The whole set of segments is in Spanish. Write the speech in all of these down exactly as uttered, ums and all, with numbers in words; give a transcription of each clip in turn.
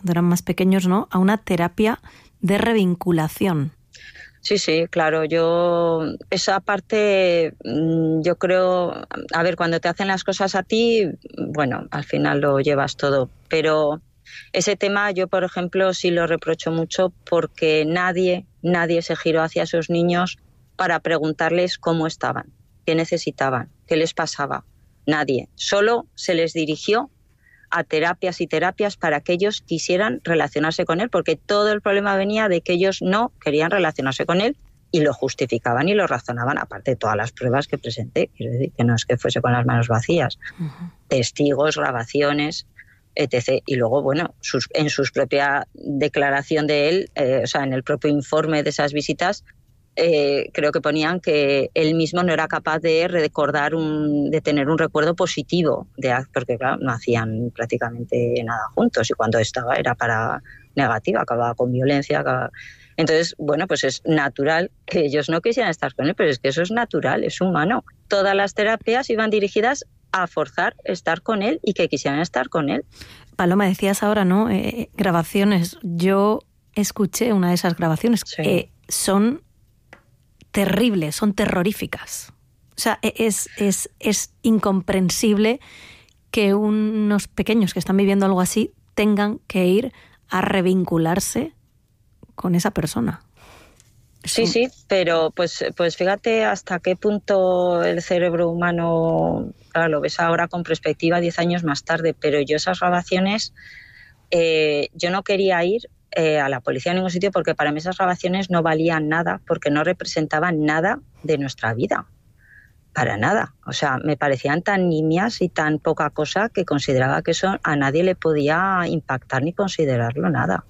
cuando eran más pequeños, ¿no?, a una terapia de revinculación. Sí, sí, claro. Yo esa parte, yo creo, a ver, cuando te hacen las cosas a ti, bueno, al final lo llevas todo, pero ese tema yo, por ejemplo, sí lo reprocho mucho porque nadie, nadie se giró hacia esos niños para preguntarles cómo estaban, qué necesitaban, qué les pasaba. Nadie. Solo se les dirigió a terapias y terapias para que ellos quisieran relacionarse con él, porque todo el problema venía de que ellos no querían relacionarse con él y lo justificaban y lo razonaban, aparte de todas las pruebas que presenté. Quiero decir, que no es que fuese con las manos vacías. Uh-huh. Testigos, grabaciones, etcétera. Y luego, bueno, sus, en su propia declaración de él, eh, o sea, en el propio informe de esas visitas, Eh, creo que ponían que él mismo no era capaz de recordar un, de tener un recuerdo positivo, de, porque claro, no hacían prácticamente nada juntos y cuando estaba era para negativa, acababa con violencia, acababa... Entonces, bueno, pues es natural que ellos no quisieran estar con él, pero es que eso es natural, es humano. Todas las terapias iban dirigidas a forzar estar con él y que quisieran estar con él. Paloma, decías ahora, ¿no? Eh, grabaciones. Yo escuché una de esas grabaciones. Sí. Eh, son terribles, son terroríficas. O sea, es, es, es incomprensible que unos pequeños que están viviendo algo así tengan que ir a revincularse con esa persona. Sí, sí, pero pues, pues fíjate hasta qué punto el cerebro humano, claro, lo ves ahora con perspectiva diez años más tarde, pero yo esas grabaciones, eh, yo no quería ir Eh, a la policía en ningún sitio porque para mí esas grabaciones no valían nada, porque no representaban nada de nuestra vida, para nada. O sea, me parecían tan nimias y tan poca cosa que consideraba que eso a nadie le podía impactar ni considerarlo nada.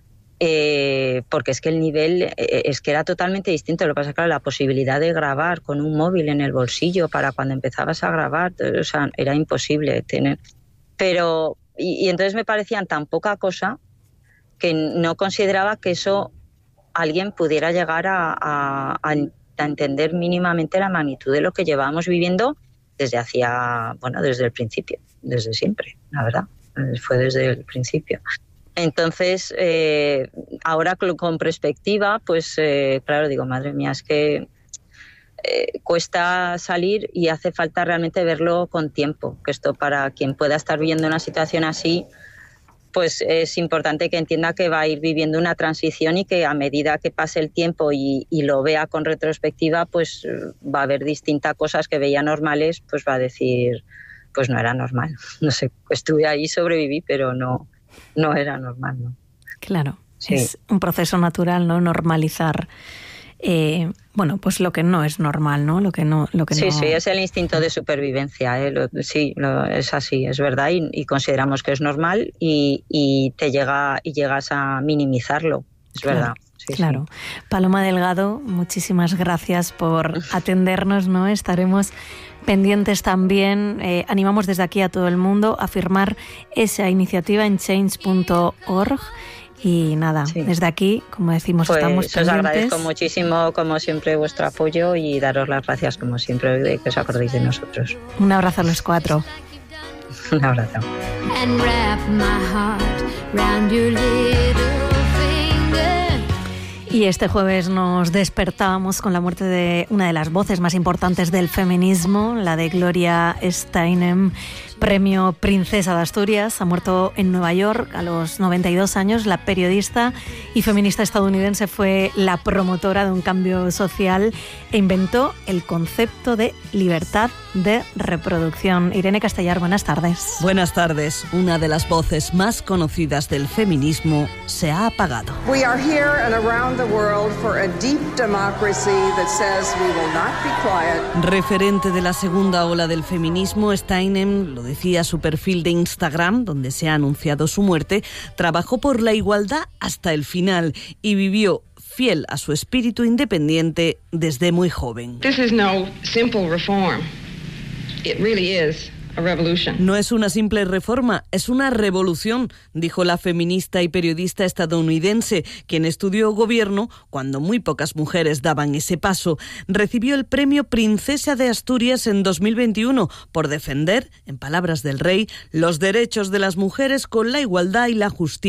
Eh, porque es que el nivel eh, es que era totalmente distinto. Lo que pasa es que claro, la posibilidad de grabar con un móvil en el bolsillo para cuando empezabas a grabar, o sea, era imposible tener. Pero, y, y entonces me parecían tan poca cosa que no consideraba que eso alguien pudiera llegar a, a, a entender mínimamente la magnitud de lo que llevábamos viviendo desde hacía, bueno, desde el principio, desde siempre, la verdad, fue desde el principio. Entonces, eh, ahora con perspectiva, pues eh, claro, digo, madre mía, es que eh, cuesta salir y hace falta realmente verlo con tiempo, que esto para quien pueda estar viviendo una situación así, pues es importante que entienda que va a ir viviendo una transición y que a medida que pase el tiempo y, y lo vea con retrospectiva, pues va a haber distintas cosas que veía normales, pues va a decir, pues no era normal. No sé, estuve ahí, sobreviví, pero no, no era normal, ¿no? Claro, sí. Es un proceso natural, ¿no? Normalizar, eh, bueno, pues lo que no es normal, ¿no? Lo que no, lo que sí, no... sí, es el instinto de supervivencia, ¿eh? Lo, sí, lo, es así, es verdad, y, y consideramos que es normal y, y te llega y llegas a minimizarlo, es claro, verdad. Sí, claro. Sí. Paloma Delgado, muchísimas gracias por atendernos, ¿no? Estaremos pendientes también, eh, animamos desde aquí a todo el mundo a firmar esa iniciativa en change punto org. Y nada, sí. Desde aquí, como decimos, pues estamos os pendientes. Agradezco muchísimo, como siempre, vuestro apoyo y daros las gracias, como siempre, de que os acordéis de nosotros. Un abrazo a los cuatro. Un abrazo. Y este jueves nos despertábamos con la muerte de una de las voces más importantes del feminismo, la de Gloria Steinem, premio Princesa de Asturias. Ha muerto en Nueva York a los noventa y dos años. La periodista y feminista estadounidense fue la promotora de un cambio social e inventó el concepto de libertad de reproducción. Irene Castellar, buenas tardes. Buenas tardes. Una de las voces más conocidas del feminismo se ha apagado. We are here and around the world for a deep democracy that says we will not be quiet. Referente de la segunda ola del feminismo, Steinem, lo decía su perfil de Instagram, donde se ha anunciado su muerte, trabajó por la igualdad hasta el final y vivió fiel a su espíritu independiente desde muy joven. This is no simple reform. It really is a revolution. No es una simple reforma, es una revolución, dijo la feminista y periodista estadounidense, quien estudió gobierno cuando muy pocas mujeres daban ese paso. Recibió el premio Princesa de Asturias en dos mil veintiuno por defender, en palabras del rey, los derechos de las mujeres con la igualdad y la justicia